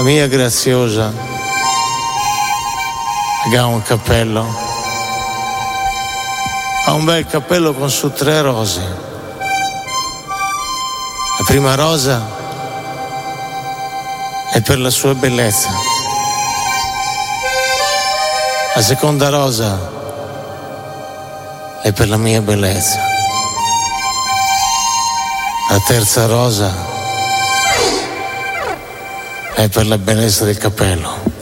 la mia Graziosa che ha un cappello, ha un bel cappello con su 3 rose. La prima rosa è per la sua bellezza, la seconda rosa è per la mia bellezza, la terza rosa è per la bellezza del cappello.